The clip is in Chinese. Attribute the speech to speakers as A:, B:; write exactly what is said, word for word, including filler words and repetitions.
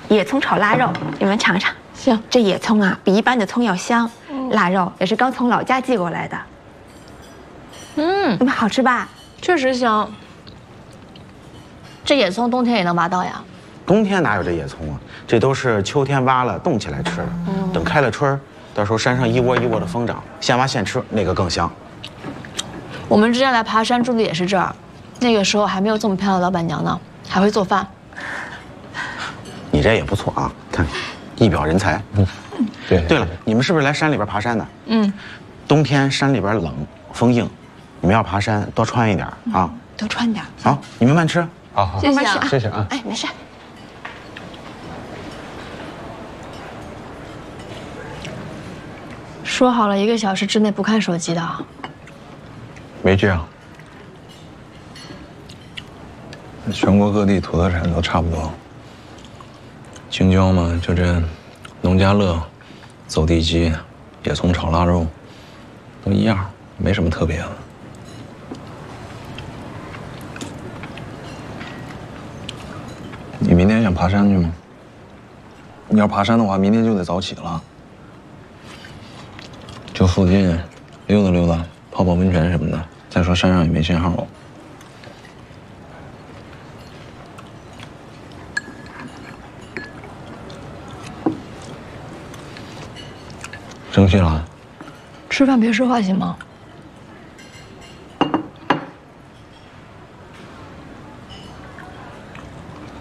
A: 野葱炒腊肉，你们尝尝。
B: 行，
A: 这野葱啊，比一般的葱要香，
B: 嗯、
A: 腊肉也是刚从老家寄过来的。嗯，你们好吃吧？
B: 确实香。这野葱冬天也能挖到呀？
C: 冬天哪有这野葱啊？这都是秋天挖了冻起来吃的。嗯、等开了春，到时候山上一窝一窝的疯长，现挖现吃，那个更香。
B: 我们之前来爬山住的也是这儿，那个时候还没有这么漂亮的老板娘呢，还会做饭。
C: 你这也不错啊，看，一表人才。嗯，对。对了，你们是不是来山里边爬山的？嗯。冬天山里边冷，风硬，你们要爬山多穿一点啊。
A: 多穿点。
C: 好，你们慢吃。
D: 好好，
A: 慢慢吃啊。
D: 谢谢啊。
A: 哎，没事。
B: 说好了一个小时之内不看手机的。
D: 没这样。全国各地土特产都差不多。青椒嘛，就这农家乐、走地鸡、野葱炒腊肉，都一样，没什么特别的。你明天想爬山去吗？你要爬山的话，明天就得早起了。就附近溜达溜达，泡泡温泉什么的。再说山上也没信号。生气了？
B: 吃饭别说话行吗？